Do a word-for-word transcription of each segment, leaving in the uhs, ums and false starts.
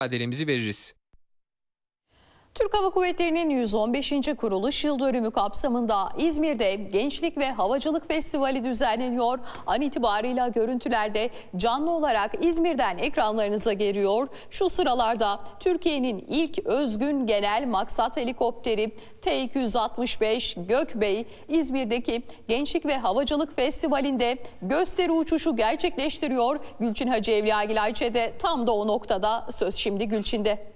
mücadelemizi veririz. Türk Hava Kuvvetleri'nin yüz on beşinci kuruluş yıl dönümü kapsamında İzmir'de Gençlik ve Havacılık Festivali düzenleniyor. An itibarıyla görüntülerde canlı olarak İzmir'den ekranlarınıza geliyor. Şu sıralarda Türkiye'nin ilk özgün genel maksat helikopteri T iki yüz altmış beş Gökbey İzmir'deki Gençlik ve Havacılık Festivali'nde gösteri uçuşu gerçekleştiriyor. Gülçin Hacı Evliyagil Ayçe de tam da o noktada. Söz şimdi Gülçin'de.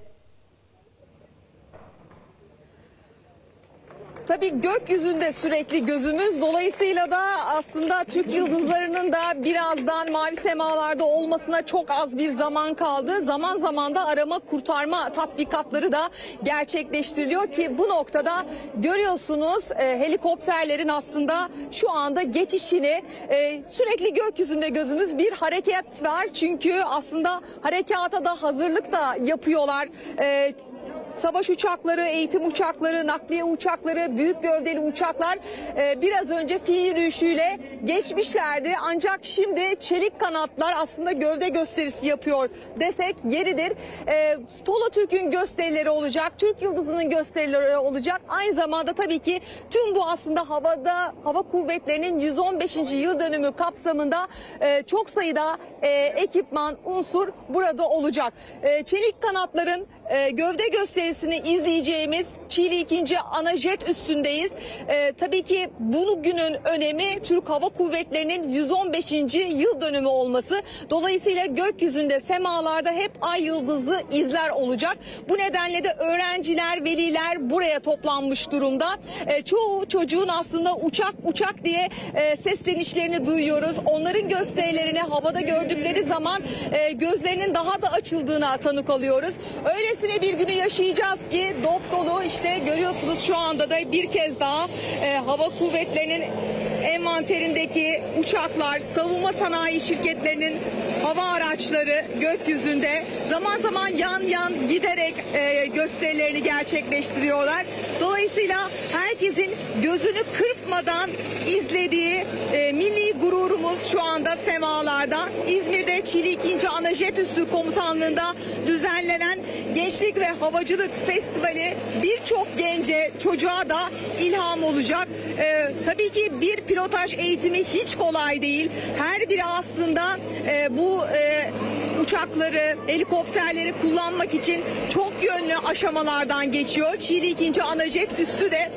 Tabii gökyüzünde sürekli gözümüz, dolayısıyla da aslında Türk yıldızlarının da birazdan mavi semalarda olmasına çok az bir zaman kaldı. Zaman zaman da arama kurtarma tatbikatları da gerçekleştiriliyor ki bu noktada görüyorsunuz e, helikopterlerin aslında şu anda geçişini e, sürekli gökyüzünde gözümüz, bir hareket var. Çünkü aslında harekata da hazırlık da yapıyorlar. E, Savaş uçakları, eğitim uçakları, nakliye uçakları, büyük gövdeli uçaklar e, biraz önce fiil yürüyüşüyle geçmişlerdi. Ancak şimdi çelik kanatlar aslında gövde gösterisi yapıyor desek yeridir. E, Stolotürk'ün gösterileri olacak, Türk Yıldızı'nın gösterileri olacak. Aynı zamanda tabii ki tüm bu aslında havada, hava kuvvetlerinin yüz on beşinci yıl dönümü kapsamında e, çok sayıda e, ekipman, unsur burada olacak. E, çelik kanatların e, gövde gösterisi izleyeceğimiz Çiğli ikinci ana jet üssündeyiz. Ee, tabii ki bugünün önemi Türk Hava Kuvvetleri'nin yüz on beşinci yıl dönümü olması. Dolayısıyla gökyüzünde, semalarda hep ay yıldızlı izler olacak. Bu nedenle de öğrenciler, veliler buraya toplanmış durumda. Ee, çoğu çocuğun aslında uçak uçak diye e, seslenişlerini duyuyoruz. Onların gösterilerini havada gördükleri zaman e, gözlerinin daha da açıldığına tanık alıyoruz. Öylesine bir günü yaşayacağız ki dop dolu, işte görüyorsunuz şu anda da bir kez daha e, hava kuvvetlerinin envanterindeki uçaklar, savunma sanayi şirketlerinin hava araçları gökyüzünde zaman zaman yan yan giderek e, gösterilerini gerçekleştiriyorlar. Dolayısıyla herkesin gözünü kırpmadan izlediği e, milli gururumuz şu anda semalarda. İzmir'de Çiğli ikinci ana jet üssü komutanlığında düzenlenen Gençlik ve Havacılık Festivali birçok gence, çocuğa da ilham olacak. E, tabii ki bir pilotaj eğitimi hiç kolay değil. Her biri aslında e, bu e, uçakları, helikopterleri kullanmak için çok yönlü aşamalardan geçiyor. Çiğli ikinci ana jet üssü de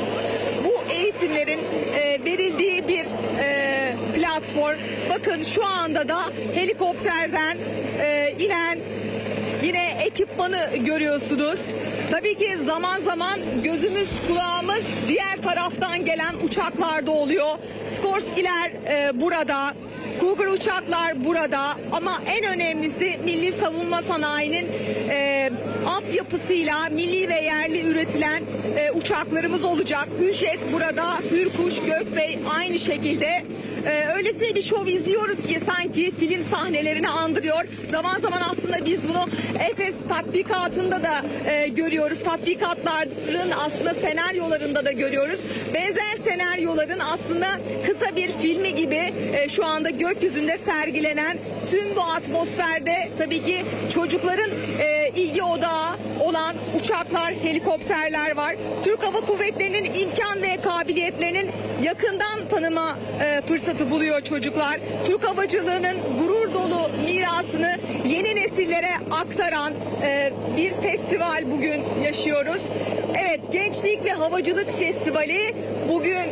bu eğitimlerin e, verildiği bir e, platform. Bakın şu anda da helikopterden e, inen yine ekipmanı görüyorsunuz. Tabii ki zaman zaman gözümüz, kulağımız diğer taraftan gelen uçaklarda oluyor. Skorskiler e, burada, Cougar uçaklar burada, ama en önemlisi milli savunma sanayinin e, altyapısıyla milli ve yerli üretilen e, uçaklarımız olacak. Hürjet burada, Hürkuş, Gökbey aynı şekilde. E, öylesine bir şov izliyoruz ki sanki film sahnelerini andırıyor. Zaman zaman aslında biz bunu Efes tatbikatında da e, görüyoruz. Tatbikatların aslında senaryolarında da görüyoruz. Benzer senaryoların aslında kısa bir filmi gibi e, şu anda gökyüzünde sergilenen, tüm bu atmosferde tabii ki çocukların e, ilgi odağı olan uçaklar, helikopterler var. Türk Hava Kuvvetleri'nin imkan ve kabiliyetlerinin yakından tanıma e, fırsatı buluyor çocuklar. Türk havacılığının gurur dolu mirasını yeni nesillere aktaran e, bir festival bugün yaşıyoruz. Evet, Gençlik ve Havacılık Festivali bugün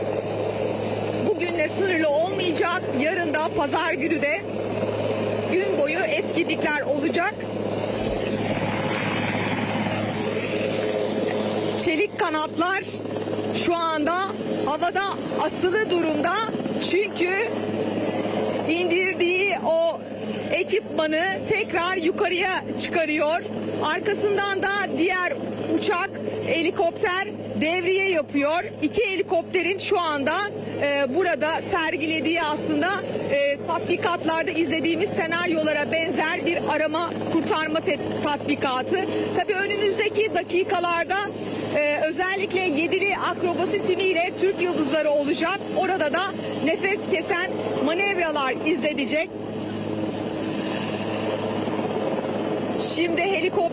bugünle sınırlı olmayacak. Yarın da pazar günü de gün boyu etkinlikler olacak. Çelik kanatlar şu anda havada asılı durumda. Çünkü indirdiği o ekipmanı tekrar yukarıya çıkarıyor. Arkasından da diğer uçak, helikopter devriye yapıyor. İki helikopterin şu anda e, burada sergilediği aslında e, tatbikatlarda izlediğimiz senaryolara benzer bir arama kurtarma tatbikatı. Tabii önümüzdeki dakikalarda e, özellikle yedili akrobasi timiyle Türk Yıldızları olacak. Orada da nefes kesen manevralar izlenecek. Şimdi helikopter